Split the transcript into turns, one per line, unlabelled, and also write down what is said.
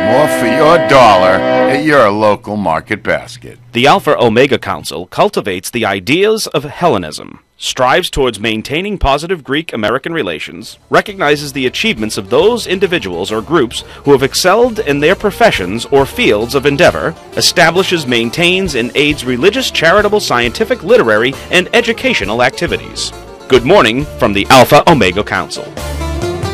more for your dollar at your local market basket.
The Alpha Omega Council cultivates the ideas of Hellenism, strives towards maintaining positive Greek-American relations, recognizes the achievements of those individuals or groups who have excelled in their professions or fields of endeavor, establishes, maintains, and aids religious, charitable, scientific, literary, and educational activities. Good morning from the Alpha Omega Council.